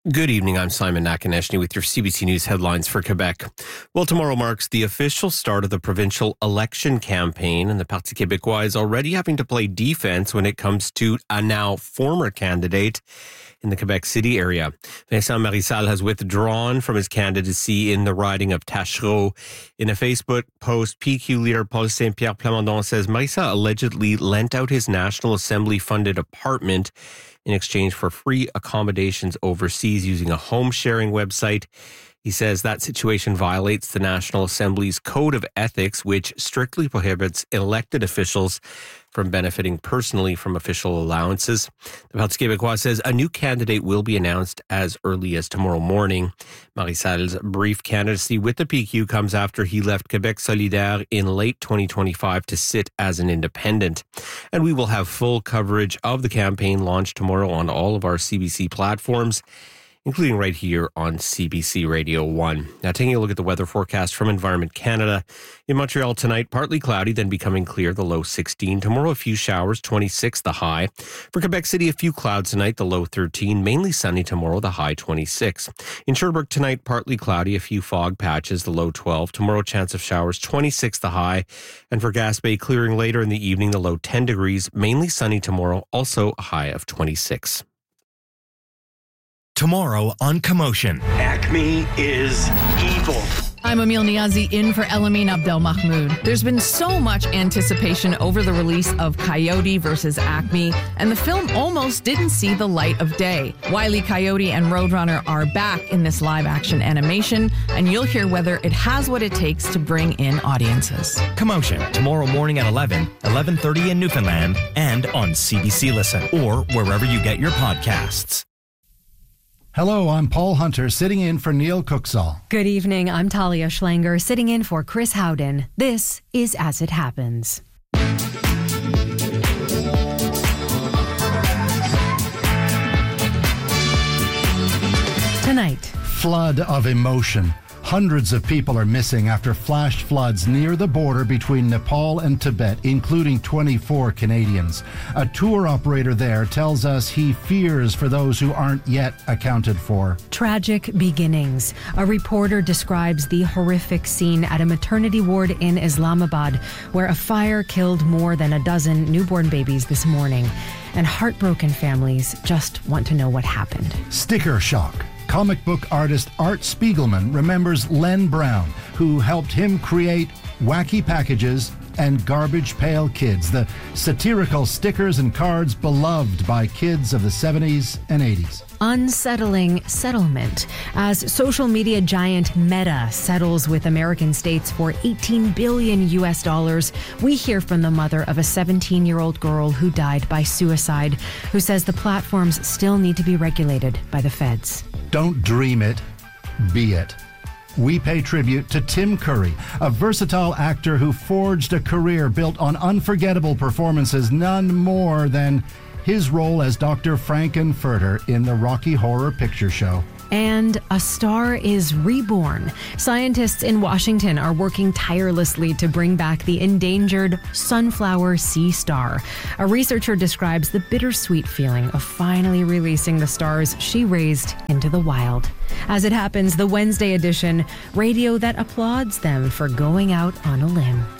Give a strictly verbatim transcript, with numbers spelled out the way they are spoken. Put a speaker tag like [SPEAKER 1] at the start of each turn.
[SPEAKER 1] Good evening, I'm Simon Nakaneshny with your C B C News headlines for Quebec. Well, tomorrow marks the official start of the provincial election campaign, and the Parti Québécois is already having to play defense when it comes to a now former candidate in the Quebec City area. Vincent Marissal has withdrawn from his candidacy in the riding of Taschereau. In a Facebook post, P Q leader Paul Saint-Pierre Plamondon says Marissal allegedly lent out his National Assembly-funded apartment in exchange for free accommodations overseas using a home-sharing website. He says that situation violates the National Assembly's Code of Ethics, which strictly prohibits elected officials from benefiting personally from official allowances. The Parti Québécois says a new candidate will be announced as early as tomorrow morning. Marissal's brief candidacy with the P Q comes after he left Québec Solidaire in late twenty twenty-five to sit as an independent. And we will have full coverage of the campaign launch tomorrow on all of our C B C platforms, including right here on C B C Radio one. Now, taking a look at the weather forecast from Environment Canada. In Montreal tonight, partly cloudy, then becoming clear, the low sixteen. Tomorrow, a few showers, twenty-six, the high. For Quebec City, a few clouds tonight, the low thirteen. Mainly sunny tomorrow, the high twenty-six. In Sherbrooke tonight, partly cloudy, a few fog patches, the low twelve. Tomorrow, chance of showers, twenty-six, the high. And for Gaspé, clearing later in the evening, the low ten degrees. Mainly sunny tomorrow, also a high of twenty-six.
[SPEAKER 2] Tomorrow on Commotion.
[SPEAKER 3] Acme is evil.
[SPEAKER 4] I'm Emil Niazi in for Elamine Abdel Mahmoud. There's been so much anticipation over the release of Coyote versus Acme, and the film almost didn't see the light of day. Wile E. Coyote and Roadrunner are back in this live-action animation, and you'll hear whether it has what it takes to bring in audiences.
[SPEAKER 2] Commotion, tomorrow morning at eleven, eleven thirty in Newfoundland, and on C B C Listen, or wherever you get your podcasts.
[SPEAKER 5] Hello, I'm Paul Hunter, sitting in for Neil Cooksall.
[SPEAKER 6] Good evening, I'm Talia Schlanger, sitting in for Chris Howden. This is As It Happens. Tonight.
[SPEAKER 5] Flood of emotion. Hundreds of people are missing after flash floods near the border between Nepal and Tibet, including twenty-four Canadians. A tour operator there tells us he fears for those who aren't yet accounted for.
[SPEAKER 6] Tragic beginnings. A reporter describes the horrific scene at a maternity ward in Islamabad, where a fire killed more than a dozen newborn babies this morning. And heartbroken families just want to know what happened.
[SPEAKER 5] Sticker shock. Comic book artist Art Spiegelman remembers Len Brown, who helped him create Wacky Packages and Garbage Pail Kids, the satirical stickers and cards beloved by kids of the seventies and eighties.
[SPEAKER 6] Unsettling settlement. As social media giant Meta settles with American states for eighteen billion U S dollars, we hear from the mother of a seventeen-year-old girl who died by suicide, who says the platforms still need to be regulated by the feds.
[SPEAKER 5] Don't dream it, be it. We pay tribute to Tim Curry, a versatile actor who forged a career built on unforgettable performances, none more than his role as Doctor Frankenfurter in the Rocky Horror Picture Show.
[SPEAKER 6] And a star is reborn. Scientists in Washington are working tirelessly to bring back the endangered sunflower sea star. A researcher describes the bittersweet feeling of finally releasing the stars she raised into the wild. As it happens, the Wednesday edition, radio that applauds them for going out on a limb.